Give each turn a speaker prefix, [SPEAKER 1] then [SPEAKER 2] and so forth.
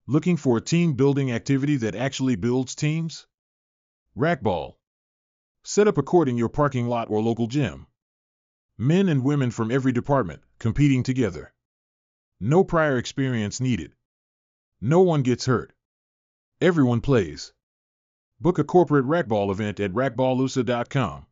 [SPEAKER 1] Looking for a team building activity that actually builds teams? Racquetball. Set up a court in your parking lot or local gym. Men and women from every department, competing together. No prior experience needed. No one gets hurt. Everyone plays. Book a corporate racquetball event at racquetballusa.com.